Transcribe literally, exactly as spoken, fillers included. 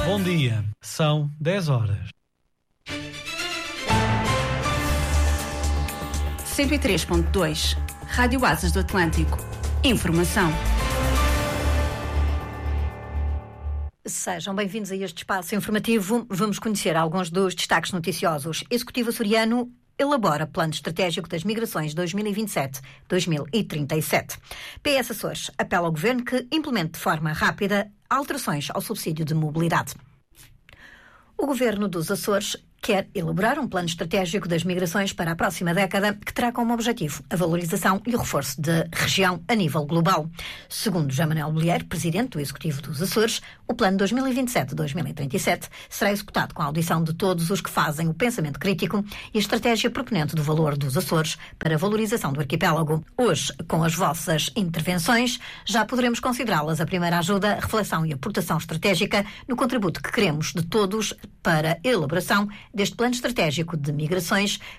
Bom dia, são dez horas. cento e três ponto dois, Rádio Asas do Atlântico. Informação. Sejam bem-vindos a este espaço informativo. Vamos conhecer alguns dos destaques noticiosos. Executivo açoriano elabora Plano Estratégico das Migrações dois mil e vinte e sete a dois mil e trinta e sete. P S Açores apela ao Governo que implemente de forma rápida alterações ao subsídio de mobilidade. O Governo dos Açores quer elaborar um plano estratégico das migrações para a próxima década que terá como objetivo a valorização e o reforço da região a nível global. Segundo João Manuel Bolheiro, presidente do Executivo dos Açores, o plano dois mil e vinte e sete a dois mil e trinta e sete será executado com a audição de todos os que fazem o pensamento crítico e a estratégia proponente do valor dos Açores para a valorização do arquipélago. Hoje, com as vossas intervenções, já poderemos considerá-las a primeira ajuda, reflexão e aportação estratégica no contributo que queremos de todos para a elaboração deste plano estratégico de migrações